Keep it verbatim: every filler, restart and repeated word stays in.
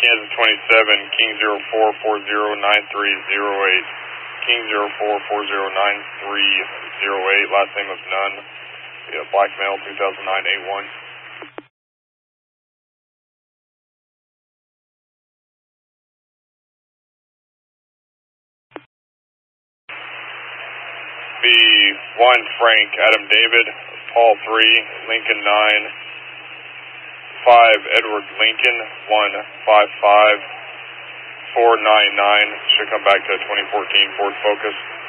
Kansas twenty-seven, King zero four four zero nine three zero eight. King zero four four zero nine three zero eight, last name of Nunn. Yeah, black male, two thousand nine A one. B one, Frank, Adam David, Paul three, Lincoln nine, five, Edward Lincoln, one five five four nine nine. Should come back to twenty fourteen Ford Focus.